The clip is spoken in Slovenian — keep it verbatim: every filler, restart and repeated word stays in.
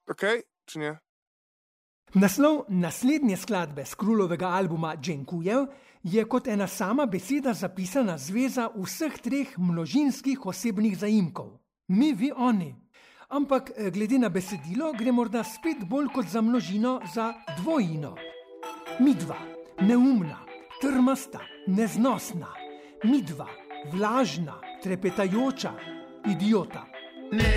Ok, czy nie? Naslov naslednje skladbe z Krulovega albuma Dženkujev je kot ena sama beseda zapisana zveza vseh treh množinskih osebnih zaimkov. Mi, vi, oni. Ampak glede na besedilo gre morda spet bolj kot za množino za dvojino. Midva, neumna, trmasta, neznosna. Midva, vlažna, trepetajoča, idiota. Ne